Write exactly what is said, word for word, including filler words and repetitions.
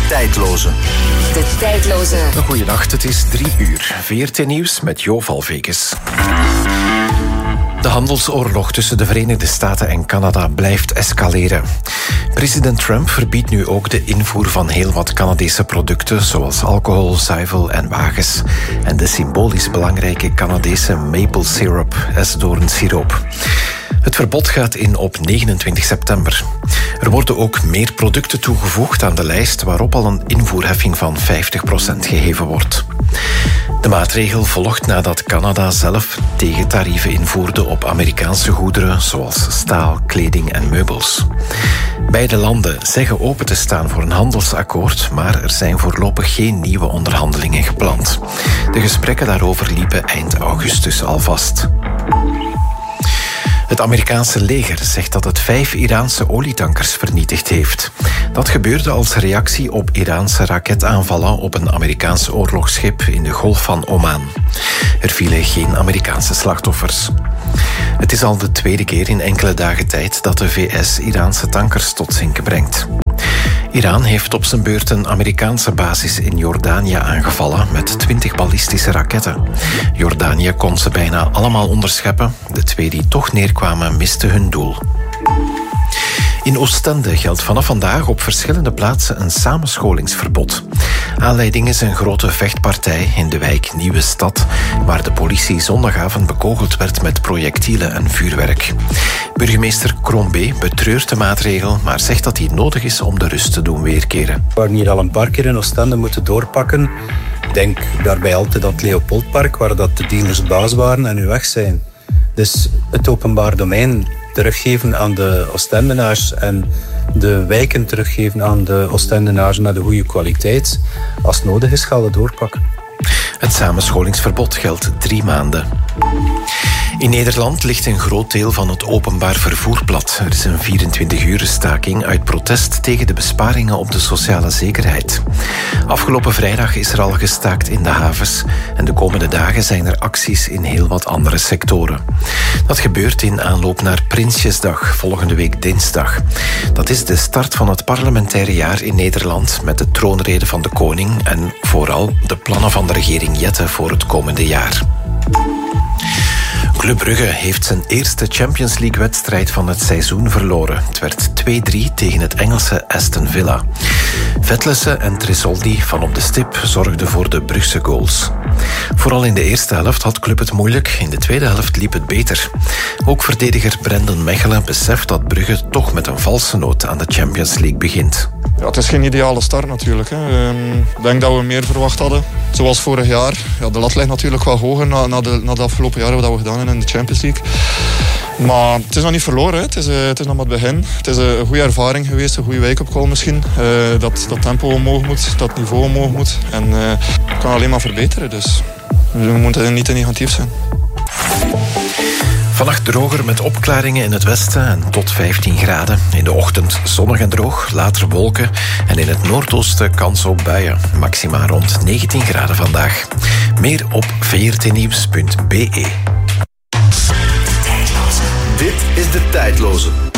Tijdloze. De Tijdloze. Goeienacht, het is drie uur. V R T Nieuws met Jo Valvekes. De handelsoorlog tussen de Verenigde Staten en Canada blijft escaleren. President Trump verbiedt nu ook de invoer van heel wat Canadese producten, zoals alcohol, zuivel en wagens. En de symbolisch belangrijke Canadese maple syrup, esdoornsiroop. Het verbod gaat in op negenentwintig september. Er worden ook meer producten toegevoegd aan de lijst waarop al een invoerheffing van vijftig procent geheven wordt. De maatregel volgt nadat Canada zelf tegentarieven invoerde op Amerikaanse goederen zoals staal, kleding en meubels. Beide landen zeggen open te staan voor een handelsakkoord, maar er zijn voorlopig geen nieuwe onderhandelingen gepland. De gesprekken daarover liepen eind augustus al vast. Het Amerikaanse leger zegt dat het vijf Iraanse olietankers vernietigd heeft. Dat gebeurde als reactie op Iraanse raketaanvallen op een Amerikaans oorlogsschip in de Golf van Oman. Er vielen geen Amerikaanse slachtoffers. Het is al de tweede keer in enkele dagen tijd dat de V S Iraanse tankers tot zinken brengt. Iran heeft op zijn beurt een Amerikaanse basis in Jordanië aangevallen met twintig ballistische raketten. Jordanië kon ze bijna allemaal onderscheppen. De twee die toch neerkwamen misten hun doel. In Oostende geldt vanaf vandaag op verschillende plaatsen een samenscholingsverbod. Aanleiding is een grote vechtpartij in de wijk Nieuwe Stad, waar de politie zondagavond bekogeld werd met projectielen en vuurwerk. Burgemeester Crombé betreurt de maatregel, maar zegt dat die nodig is om de rust te doen weerkeren. We waren hier al een paar keer in Oostende moeten doorpakken. Ik denk daarbij altijd aan het Leopoldpark, waar dat de dealers baas waren en nu weg zijn. Dus het openbaar domein teruggeven aan de Oostendenaars en de wijken teruggeven aan de Oostendenaars met de goede kwaliteit. Als het nodig is, gaan we doorpakken. Het samenscholingsverbod geldt drie maanden. In Nederland ligt een groot deel van het openbaar vervoer plat. Er is een vierentwintig-uren staking uit protest tegen de besparingen op de sociale zekerheid. Afgelopen vrijdag is er al gestaakt in de havens en de komende dagen zijn er acties in heel wat andere sectoren. Dat gebeurt in aanloop naar Prinsjesdag, volgende week dinsdag. Dat is de start van het parlementaire jaar in Nederland met de troonrede van de koning en vooral de plannen van de regering Jette voor het komende jaar. Club Brugge heeft zijn eerste Champions League-wedstrijd van het seizoen verloren. Het werd twee drie tegen het Engelse Aston Villa. Vetlesen en Tresoldi van op de stip zorgden voor de Brugse goals. Vooral in de eerste helft had Club het moeilijk, in de tweede helft liep het beter. Ook verdediger Brendan Mechelen beseft dat Brugge toch met een valse noot aan de Champions League begint. Ja, het is geen ideale start natuurlijk. Hè. Ik denk dat we meer verwacht hadden. Zoals vorig jaar. Ja, de lat ligt natuurlijk wel hoger na, na, de, na de afgelopen jaren wat we gedaan hebben in de Champions League. Maar het is nog niet verloren. Hè. Het, is, uh, het is nog maar het begin. Het is een goede ervaring geweest, een goede wake-up call misschien. Uh, dat dat tempo omhoog moet, dat niveau omhoog moet. En uh, het kan alleen maar verbeteren. Dus we moeten niet te negatief zijn. Vannacht droger met opklaringen in het westen en tot vijftien graden. In de ochtend zonnig en droog, later wolken. En in het noordoosten kans op buien. Maxima rond negentien graden vandaag. Meer op v r t nieuws punt b e. Dit is De Tijdloze.